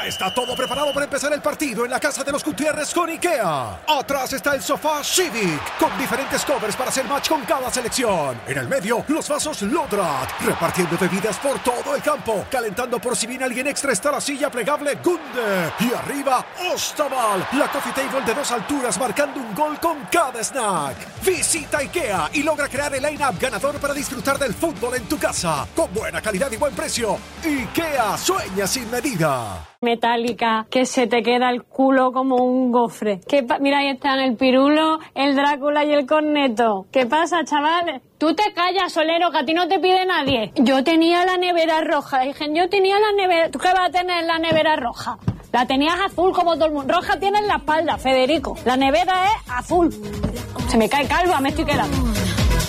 Ya está todo preparado para empezar el partido en la casa de los Gutiérrez con IKEA. Atrás está el sofá Civic, con diferentes covers para hacer match con cada selección. En el medio, los vasos Lodrat, repartiendo bebidas por todo el campo. Calentando por si viene alguien extra está la silla plegable Gunde. Y arriba, Ostaval, la coffee table de 2 alturas marcando un gol con cada snack. Visita IKEA y logra crear el line-up ganador para disfrutar del fútbol en tu casa. Con buena calidad y buen precio. IKEA, sueña sin medida. Metálica, que se te queda el culo como un gofre. Mira, ahí están el Pirulo, el Drácula y el Corneto. ¿Qué pasa, chavales? Tú te callas, Solero, que a ti no te pide nadie. Yo tenía la nevera roja. Dije, yo tenía la nevera... ¿Tú qué vas a tener la nevera roja? La tenías azul como todo el mundo. Roja tienes la espalda, Federico. La nevera es azul. Se me cae calva, me estoy quedando.